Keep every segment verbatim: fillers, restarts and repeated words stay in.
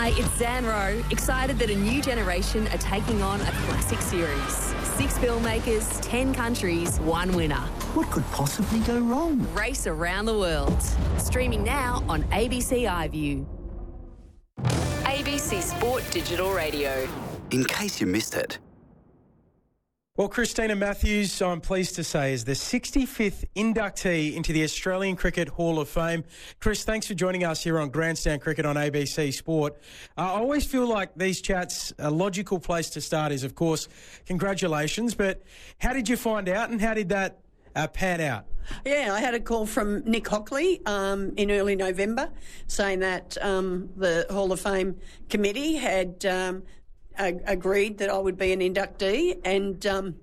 Hi, it's Zan Rowe, excited that a new generation are taking on a classic series. Six filmmakers, ten countries, one winner. What could possibly go wrong? Race around the world. Streaming now on A B C iView. A B C Sport Digital Radio. In case you missed it. Well, Christina Matthews, I'm pleased to say, is the sixty-fifth inductee into the Australian Cricket Hall of Fame. Chris, thanks for joining us here on Grandstand Cricket on A B C Sport. Uh, I always feel like these chats, a logical place to start is, of course, congratulations. But how did you find out and how did that uh, pan out? Yeah, I had a call from Nick Hockley um, in early November saying that um, the Hall of Fame committee had um, a- agreed that I would be an inductee. And um,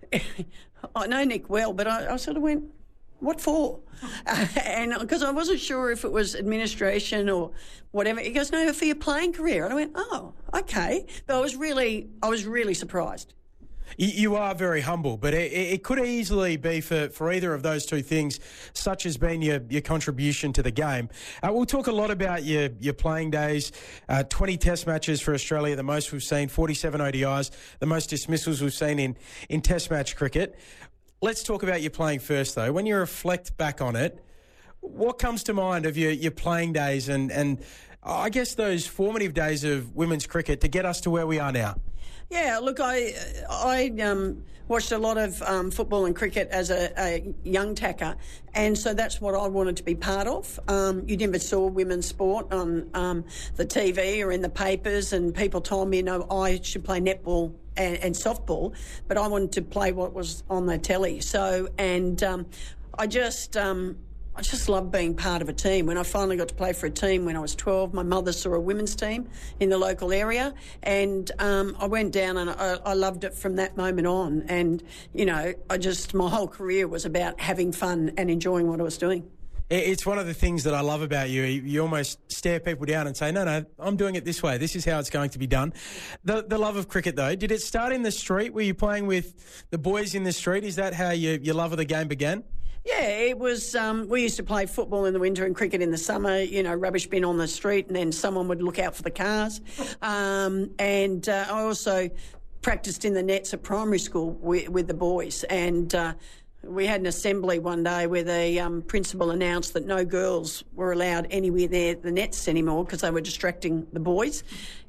I know Nick well, but I, I sort of went, what for? Uh, and because I wasn't sure if it was administration or whatever. He goes, no, for your playing career. And I went, oh, okay. But I was really, I was really surprised. You are very humble, but it, it could easily be for, for either of those two things, such as being your, your contribution to the game. Uh, we'll talk a lot about your, your playing days, uh, twenty test matches for Australia, the most we've seen, forty-seven O D Is, the most dismissals we've seen in, in test match cricket. Let's talk about your playing first, though. When you reflect back on it, what comes to mind of your, your playing days and, and I guess those formative days of women's cricket to get us to where we are now? Yeah, look, I I um, watched a lot of um, football and cricket as a, a young tacker, and so that's what I wanted to be part of. Um, you never saw women's sport on um, the T V or in the papers, and people told me, you know, I should play netball and, and softball, but I wanted to play what was on the telly. So, and um, I just... Um, I just love being part of a team. When I finally got to play for a team when I was twelve, my mother saw a women's team in the local area, and um, I went down and I, I loved it from that moment on. And, you know, I just, my whole career was about having fun and enjoying what I was doing. It's one of the things that I love about you. You almost stare people down and say, no, no, I'm doing it this way. This is how it's going to be done. The the love of cricket, though, did it start in the street? Were you playing with the boys in the street? Is that how you, your love of the game began? Yeah, it was, um, we used to play football in the winter and cricket in the summer, you know, rubbish bin on the street, and then someone would look out for the cars. Um, and uh, I also practiced in the nets at primary school with, with the boys. And uh, we had an assembly one day where the um, principal announced that no girls were allowed anywhere near the nets anymore because they were distracting the boys.